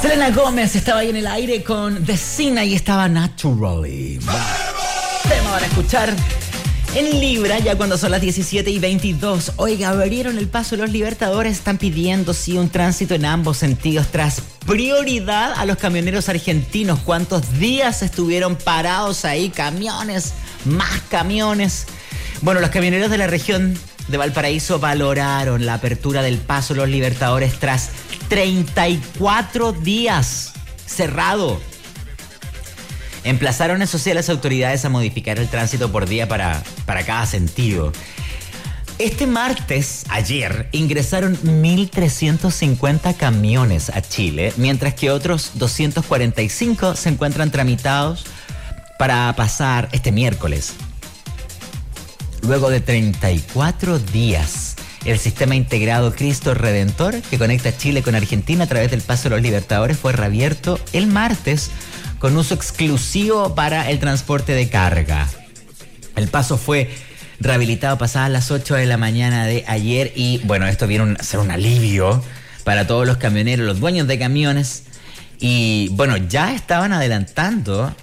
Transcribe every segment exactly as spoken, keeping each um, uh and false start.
Selena Gómez estaba ahí en el aire con The Cena y estaba Naturally. Tema para escuchar en Libra, ya cuando son las diecisiete y veintidós. Oiga, abrieron el paso los Libertadores, están pidiendo sí un tránsito en ambos sentidos tras prioridad a los camioneros argentinos. ¿Cuántos días estuvieron parados ahí? Camiones, más camiones. Bueno, los camioneros de la región de Valparaíso valoraron la apertura del paso los Libertadores tras treinta y cuatro días cerrado. Emplazaron eso sí a las autoridades a modificar el tránsito por día para, para cada sentido. Este martes, ayer, ingresaron mil trescientos cincuenta camiones a Chile, mientras que otros doscientos cuarenta y cinco se encuentran tramitados para pasar este miércoles. Luego de treinta y cuatro días, el sistema integrado Cristo Redentor, que conecta Chile con Argentina a través del Paso de los Libertadores, fue reabierto el martes con uso exclusivo para el transporte de carga. El paso fue rehabilitado pasadas las ocho de la mañana de ayer y, bueno, esto viene a ser un alivio para todos los camioneros, los dueños de camiones. Y, bueno, ya estaban adelantando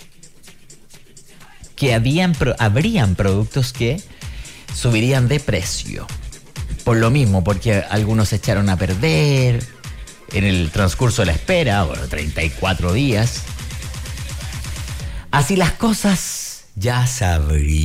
que habían, habrían productos que subirían de precio. Por lo mismo, porque algunos se echaron a perder en el transcurso de la espera, bueno, treinta y cuatro días. Así las cosas, ya sabría.